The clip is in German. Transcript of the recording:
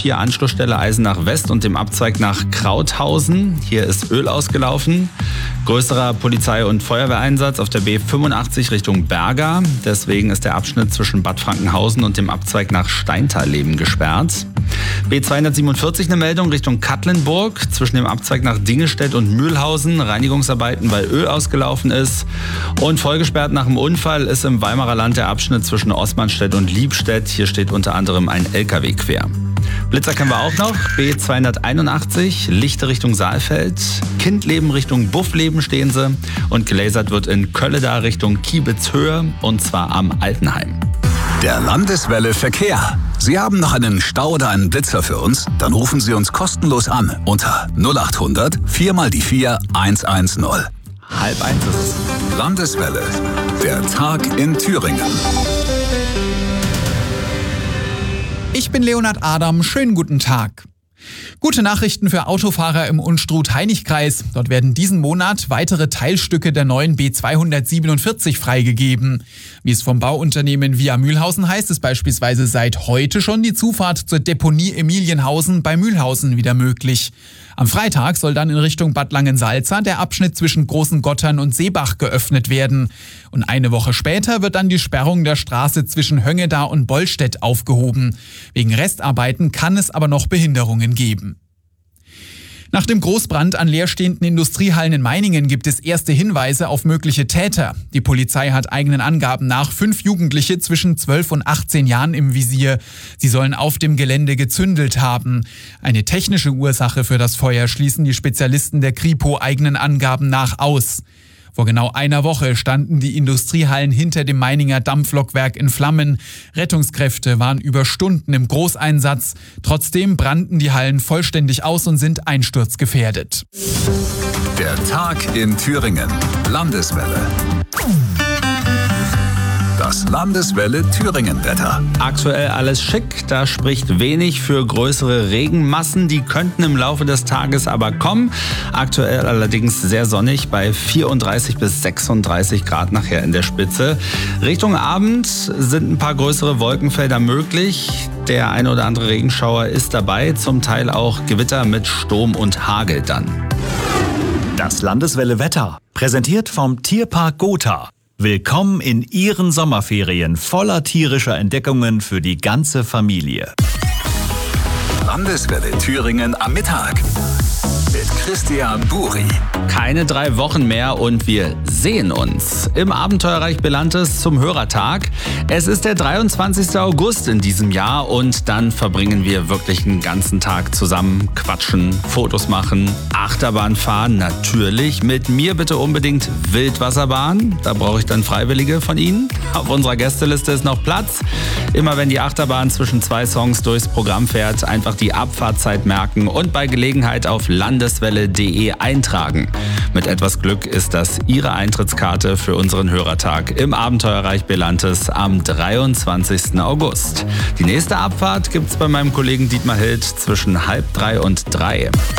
A4 Anschlussstelle Eisenach West und dem Abzweig nach Krauthausen. Hier ist Öl ausgelaufen. Größerer Polizei- und Feuerwehreinsatz auf der B85 Richtung Berga. Deswegen ist der Abschnitt zwischen Bad Frankenhausen und dem Abzweig nach Steintal-Leben gesperrt. B247 eine Meldung Richtung Katlenburg. Zwischen dem Abzweig nach Dingestedt und Mühlhausen. Reinigungsarbeiten, weil Öl ausgelaufen ist. Und vollgesperrt nach dem Unfall ist im Weimarer Land der Abschnitt zwischen Osmanstedt und Liebstedt. Hier steht unter anderem ein LKW quer. Blitzer kennen wir auch noch. B281, Lichte Richtung Saalfeld. Kindleben Richtung Buffleben stehen sie. Und gelasert wird in Kölleda Richtung Kiebitzhöhe. Und zwar am Altenheim. Der Landeswelle Verkehr. Sie haben noch einen Stau oder einen Blitzer für uns? Dann rufen Sie uns kostenlos an unter 0800 4x4 110. 12:30 ist es. Landeswelle. Der Tag in Thüringen. Ich bin Leonhard Adam, schönen guten Tag. Gute Nachrichten für Autofahrer im Unstrut-Hainich-Kreis. Dort werden diesen Monat weitere Teilstücke der neuen B247 freigegeben. Wie es vom Bauunternehmen Via Mühlhausen heißt, ist beispielsweise seit heute schon die Zufahrt zur Deponie Emilienhausen bei Mühlhausen wieder möglich. Am Freitag soll dann in Richtung Bad Langensalza der Abschnitt zwischen Großen Gottern und Seebach geöffnet werden. Und eine Woche später wird dann die Sperrung der Straße zwischen Höngeda und Bollstedt aufgehoben. Wegen Restarbeiten kann es aber noch Behinderungen geben. Nach dem Großbrand an leerstehenden Industriehallen in Meiningen gibt es erste Hinweise auf mögliche Täter. Die Polizei hat eigenen Angaben nach 5 Jugendliche zwischen 12 und 18 Jahren im Visier. Sie sollen auf dem Gelände gezündelt haben. Eine technische Ursache für das Feuer schließen die Spezialisten der Kripo eigenen Angaben nach aus. Vor genau einer Woche standen die Industriehallen hinter dem Meininger Dampflokwerk in Flammen. Rettungskräfte waren über Stunden im Großeinsatz. Trotzdem brannten die Hallen vollständig aus und sind einsturzgefährdet. Der Tag in Thüringen. Landeswelle. Das Landeswelle Thüringen-Wetter. Aktuell alles schick, da spricht wenig für größere Regenmassen. Die könnten im Laufe des Tages aber kommen. Aktuell allerdings sehr sonnig bei 34 bis 36 Grad nachher in der Spitze. Richtung Abend sind ein paar größere Wolkenfelder möglich. Der eine oder andere Regenschauer ist dabei, zum Teil auch Gewitter mit Sturm und Hagel dann. Das Landeswelle Wetter, präsentiert vom Tierpark Gotha. Willkommen in Ihren Sommerferien voller tierischer Entdeckungen für die ganze Familie. Landeswelle Thüringen am Mittag mit Christian Buri. Keine 3 Wochen mehr und wir sehen uns im Abenteuerreich Belantes zum Hörertag. Es ist der 23. August in diesem Jahr und dann verbringen wir wirklich einen ganzen Tag zusammen, quatschen, Fotos machen, Achterbahn fahren, natürlich. Mit mir bitte unbedingt Wildwasserbahn. Da brauche ich dann Freiwillige von Ihnen. Auf unserer Gästeliste ist noch Platz. Immer wenn die Achterbahn zwischen 2 Songs durchs Programm fährt, einfach die Abfahrtzeit merken und bei Gelegenheit auf landeswelle.de eintragen. Mit etwas Glück ist das Ihre Eintrittskarte für unseren Hörertag im Abenteuerreich Belantes am 23. August. Die nächste Abfahrt gibt's bei meinem Kollegen Dietmar Hild zwischen 2:30 und 3.